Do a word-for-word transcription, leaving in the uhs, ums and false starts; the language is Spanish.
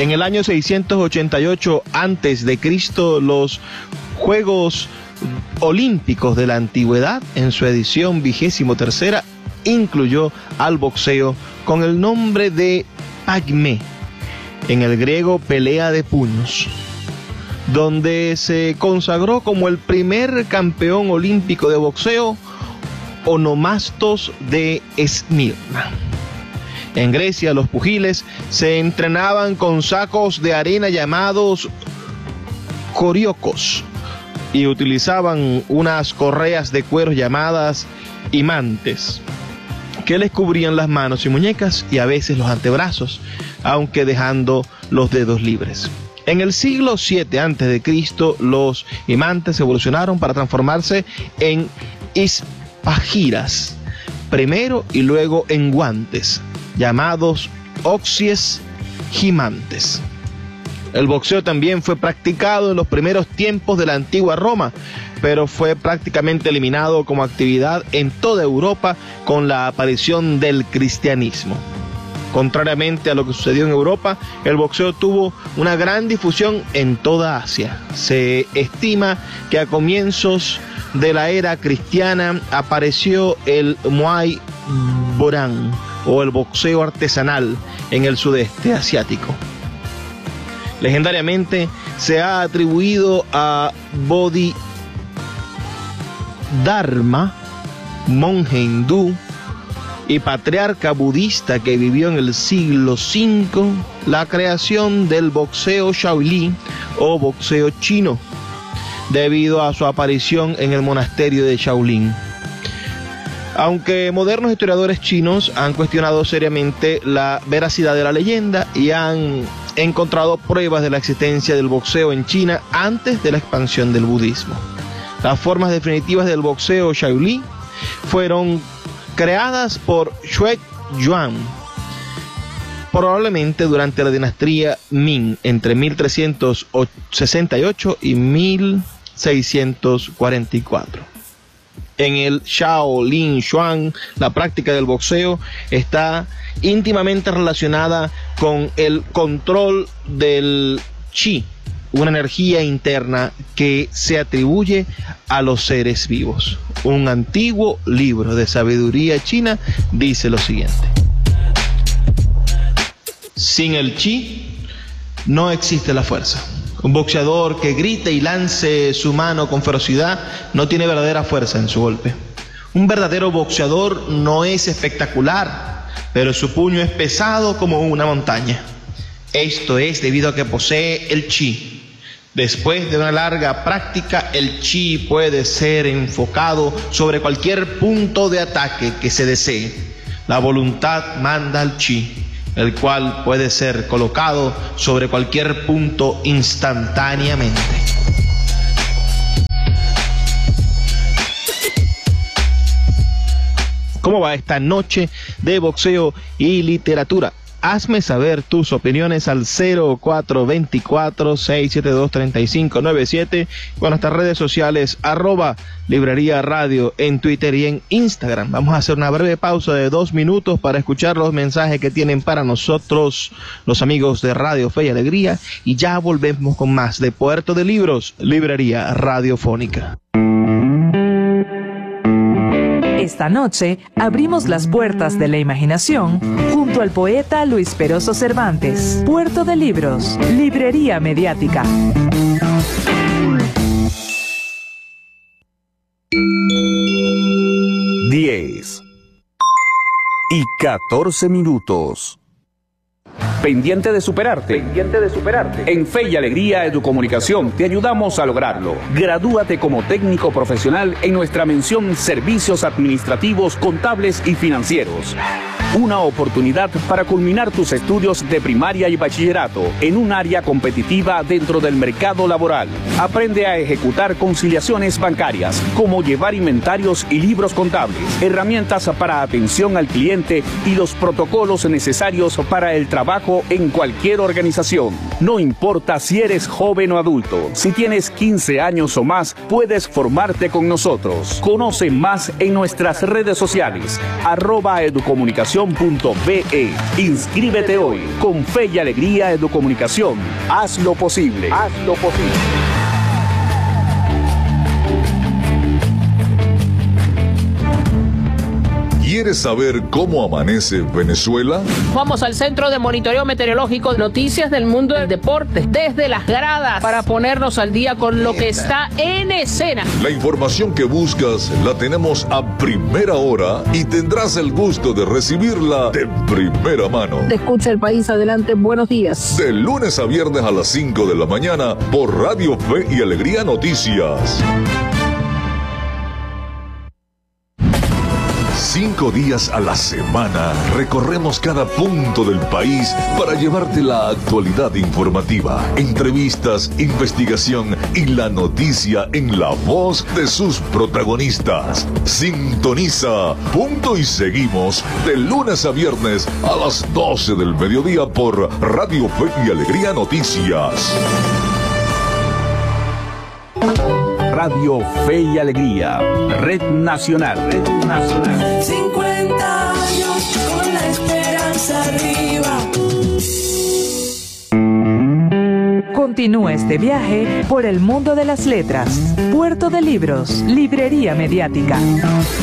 En el año seiscientos ochenta y ocho antes de Cristo, los Juegos Olímpicos de la Antigüedad, en su edición vigésimo tercera, incluyó al boxeo con el nombre de pagmé, en el griego pelea de puños, donde se consagró como el primer campeón olímpico de boxeo, Onomastos de Esmirna. En Grecia, los pugiles se entrenaban con sacos de arena llamados coriocos y utilizaban unas correas de cuero llamadas imantes, que les cubrían las manos y muñecas y a veces los antebrazos, aunque dejando los dedos libres. En el siglo siete antes de Cristo, los imantes evolucionaron para transformarse en ispagiras, primero y luego en guantes, llamados oxies gimantes. El boxeo también fue practicado en los primeros tiempos de la antigua Roma, pero fue prácticamente eliminado como actividad en toda Europa con la aparición del cristianismo. Contrariamente a lo que sucedió en Europa, el boxeo tuvo una gran difusión en toda Asia. Se estima que a comienzos de la era cristiana apareció el Muay Boran, o el boxeo artesanal, en el sudeste asiático. Legendariamente se ha atribuido a Bodhidharma, monje hindú y patriarca budista que vivió en el siglo cinco, la creación del boxeo Shaolin o boxeo chino, debido a su aparición en el monasterio de Shaolin. Aunque modernos historiadores chinos han cuestionado seriamente la veracidad de la leyenda y han encontrado pruebas de la existencia del boxeo en China antes de la expansión del budismo. Las formas definitivas del boxeo Shaolin fueron creadas por Xue Yuan, probablemente durante la dinastía Ming, entre mil trescientos sesenta y ocho y mil seiscientos cuarenta y cuatro. En el Shaolin Xuan, la práctica del boxeo está íntimamente relacionada con el control del chi, una energía interna que se atribuye a los seres vivos. Un antiguo libro de sabiduría china dice lo siguiente: sin el chi no existe la fuerza. Un boxeador que grite y lance su mano con ferocidad no tiene verdadera fuerza en su golpe. Un verdadero boxeador no es espectacular, pero su puño es pesado como una montaña. Esto es debido a que posee el chi. Después de una larga práctica, el chi puede ser enfocado sobre cualquier punto de ataque que se desee. La voluntad manda al chi, el cual puede ser colocado sobre cualquier punto instantáneamente. ¿Cómo va esta noche de boxeo y literatura? Hazme saber tus opiniones al cero cuatro dos cuatro, seis siete dos, tres cinco nueve siete con nuestras redes sociales arroba Librería Radio en Twitter y en Instagram. Vamos a hacer una breve pausa de dos minutos para escuchar los mensajes que tienen para nosotros los amigos de Radio Fe y Alegría y ya volvemos con más de Puerto de Libros, Librería Radiofónica. Esta noche abrimos las puertas de la imaginación junto al poeta Luis Peroso Cervantes. Puerto de Libros, Librería Mediática. diez y catorce minutos. Pendiente de superarte. Pendiente de superarte. En Fe y Alegría Educomunicación te ayudamos a lograrlo. Gradúate como técnico profesional en nuestra mención Servicios Administrativos, Contables y Financieros. Una oportunidad para culminar tus estudios de primaria y bachillerato en un área competitiva dentro del mercado laboral. Aprende a ejecutar conciliaciones bancarias, como llevar inventarios y libros contables, herramientas para atención al cliente y los protocolos necesarios para el trabajo en cualquier organización. No importa si eres joven o adulto, si tienes quince años o más, puedes formarte con nosotros. Conoce más en nuestras redes sociales, arroba educomunicación educomunicación punto be. Inscríbete hoy. Con Fe y Alegría Educomunicación. Haz lo posible. Haz lo posible. ¿Quieres saber cómo amanece Venezuela? Vamos al Centro de Monitoreo Meteorológico, noticias del mundo del deporte, desde las gradas, para ponernos al día con lo que está en escena. La información que buscas la tenemos a primera hora y tendrás el gusto de recibirla de primera mano. Te escucha el país, adelante, buenos días. De lunes a viernes a las cinco de la mañana por Radio Fe y Alegría Noticias. Cinco días a la semana recorremos cada punto del país para llevarte la actualidad informativa, entrevistas, investigación y la noticia en la voz de sus protagonistas. Sintoniza Punto y Seguimos de lunes a viernes a las doce del mediodía por Radio Fe y Alegría Noticias. Radio Fe y Alegría, Red Nacional, Red Nacional. cincuenta años con la esperanza arriba. Continúa este viaje por el mundo de las letras. Puerto de Libros, Librería Mediática.